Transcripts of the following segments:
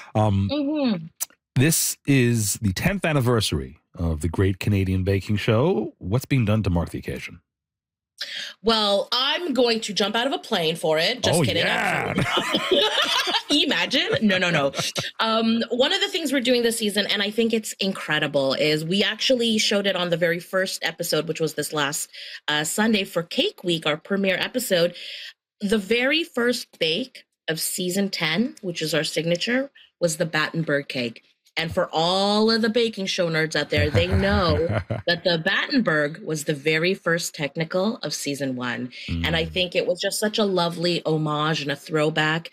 Um, Mm-hmm. this is the 10th anniversary of the Great Canadian Baking Show. What's being done to mark the occasion? Well, I'm going to jump out of a plane for it. Just kidding. Yeah. Imagine. No. One of the things we're doing this season, and I think it's incredible, is we actually showed it on the very first episode, which was this last Sunday for Cake Week, our premiere episode. The very first bake of season 10, which is our signature, was the Battenberg cake. And for all of the baking show nerds out there, they know that the Battenberg was the very first technical of season 1. And I think it was just such a lovely homage and a throwback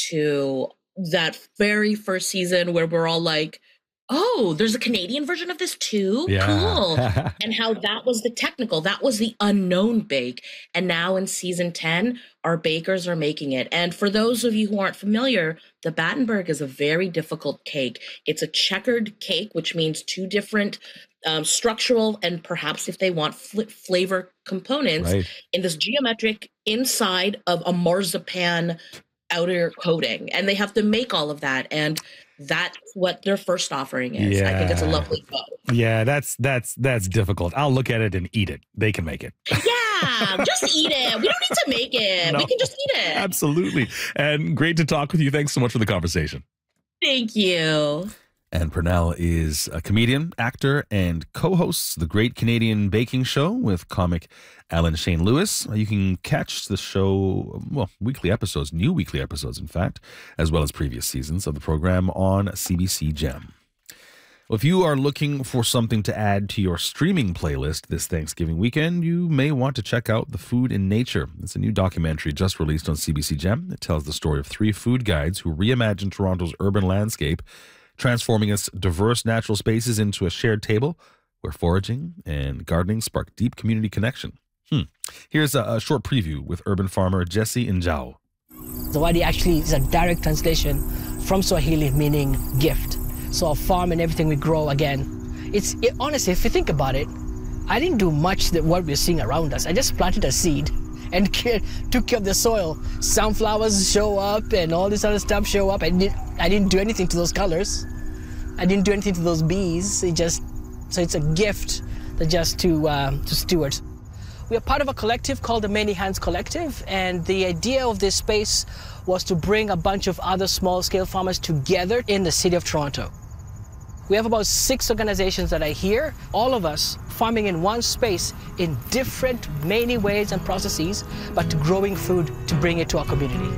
to that very first season where we're all like, oh, there's a Canadian version of this too? Yeah. Cool. And how that was the technical, that was the unknown bake. And now in season 10, our bakers are making it. And for those of you who aren't familiar, the Battenberg is a very difficult cake. It's a checkered cake, which means 2 different structural and perhaps if they want flavor components in this geometric inside of a marzipan outer coating. And they have to make all of that. And that's what their first offering is. I think it's a lovely bow. Yeah, that's difficult. I'll look at it and eat it. They can make it. Yeah, just eat it. We don't need to make it. No, we can just eat it. Absolutely. And great to talk with you. Thanks so much for the conversation. Thank you. And Pernell is a comedian, actor, and co-hosts the Great Canadian Baking Show with comic Alan Shane Lewis. You can catch the show, weekly episodes, new weekly episodes, in fact, as well as previous seasons of the program on CBC Gem. Well, if you are looking for something to add to your streaming playlist this Thanksgiving weekend, you may want to check out The Food in Nature. It's a new documentary just released on CBC Gem. It tells the story of 3 food guides who reimagine Toronto's urban landscape, transforming its diverse natural spaces into a shared table where foraging and gardening spark deep community connection. Here's a short preview with urban farmer Jesse Njao. Zawadi actually is a direct translation from Swahili meaning gift. So our farm and everything we grow, again, honestly, if you think about it, I didn't do much that what we're seeing around us. I just planted a seed and took care of the soil. Sunflowers show up and all this other stuff show up. I didn't do anything to those colors. I didn't do anything to those bees. So it's a gift that just to steward. We are part of a collective called the Many Hands Collective, and the idea of this space was to bring a bunch of other small-scale farmers together in the city of Toronto. We have about 6 organizations that are here, all of us farming in one space in different many ways and processes, but growing food to bring it to our community.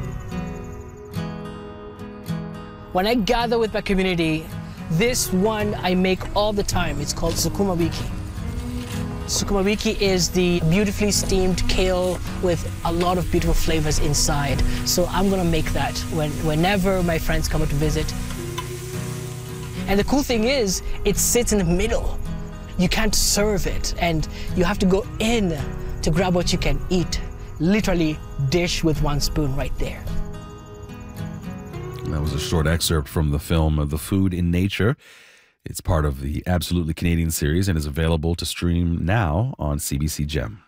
When I gather with my community, this one I make all the time. It's called Sukuma Wiki. Sukuma Wiki is the beautifully steamed kale with a lot of beautiful flavors inside. So I'm gonna make that whenever my friends come up to visit. And the cool thing is, it sits in the middle. You can't serve it, and you have to go in to grab what you can eat. Literally, dish with 1 spoon right there. That was a short excerpt from the film The Food in Nature. It's part of the Absolutely Canadian series and is available to stream now on CBC Gem.